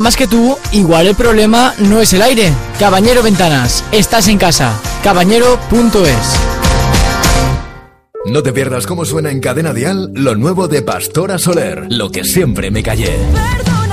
más que tú, igual el problema no es el aire. Cabañero Ventanas, estás en casa. Cabañero.es. No te pierdas cómo suena en Cadena Dial lo nuevo de Pastora Soler, Lo que siempre me callé.